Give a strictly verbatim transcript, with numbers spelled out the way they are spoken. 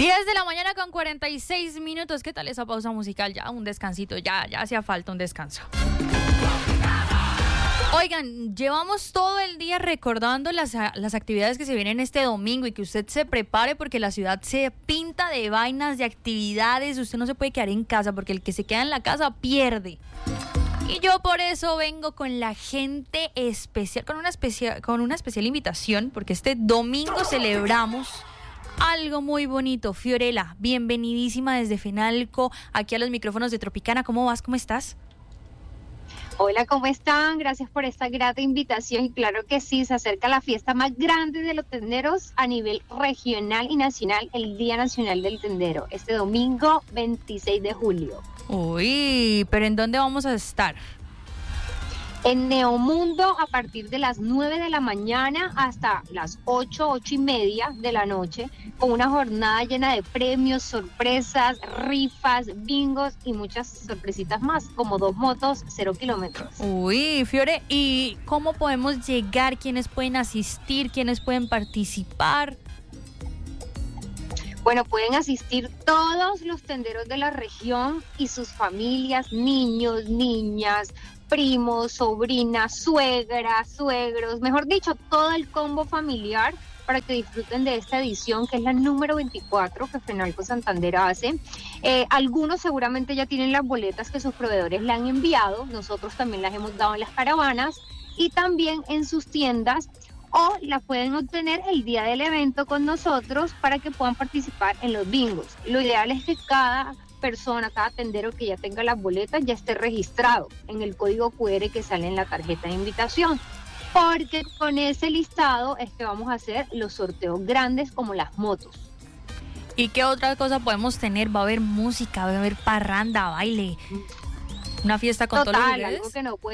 diez de la mañana con cuarenta y seis minutos. ¿Qué tal esa pausa musical? Ya un descansito, ya, ya hacía falta un descanso. Oigan, llevamos todo el día recordando las, las actividades que se vienen este domingo y que usted se prepare porque la ciudad se pinta de vainas, de actividades. Usted no se puede quedar en casa porque el que se queda en la casa pierde. Y yo por eso vengo con la gente especial, con una especial, con una especial invitación, porque este domingo celebramos algo muy bonito. Fiorella, bienvenidísima desde Fenalco, aquí a los micrófonos de Tropicana. ¿Cómo vas? ¿Cómo estás? Hola, ¿cómo están? Gracias por esta grata invitación. Y claro que sí, se acerca la fiesta más grande de los tenderos a nivel regional y nacional, el Día Nacional del Tendero, este domingo veintiséis de julio. Uy, ¿pero en dónde vamos a estar? En Neomundo a partir de las nueve de la mañana hasta las ocho, ocho y media de la noche, con una jornada llena de premios, sorpresas, rifas, bingos y muchas sorpresitas más, como dos motos, cero kilómetros. Uy, Fiore, ¿y cómo podemos llegar? ¿Quiénes pueden asistir? ¿Quiénes pueden participar? Bueno, pueden asistir todos los tenderos de la región y sus familias, niños, niñas, primos, sobrinas, suegras, suegros, mejor dicho, todo el combo familiar para que disfruten de esta edición que es la número veinticuatro que Fenalco Santander hace. Eh, algunos seguramente ya tienen las boletas que sus proveedores le han enviado, nosotros también las hemos dado en las caravanas y también en sus tiendas, o la pueden obtener el día del evento con nosotros para que puedan participar en los bingos. Lo ideal es que cada persona, cada tendero que ya tenga las boletas ya esté registrado en el código cu erre que sale en la tarjeta de invitación, porque con ese listado es que vamos a hacer los sorteos grandes como las motos. ¿Y qué otra cosa podemos tener? Va a haber música, va a haber parranda, baile, una fiesta con Total, todos los algo que no puede